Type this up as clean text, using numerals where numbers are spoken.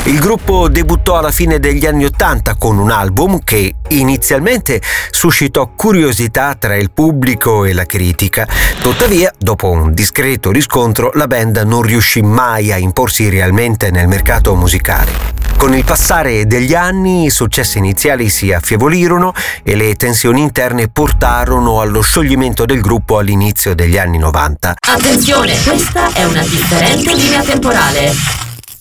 Il gruppo debuttò alla fine degli anni '80 con un album che inizialmente suscitò curiosità tra il pubblico e la critica. Tuttavia, dopo un discreto riscontro, la band non riuscì mai a imporsi realmente nel mercato musicale. Con il passare degli anni i successi iniziali si affievolirono e le tensioni interne portarono allo scioglimento del gruppo all'inizio degli anni '90. Attenzione, questa è una differente linea temporale.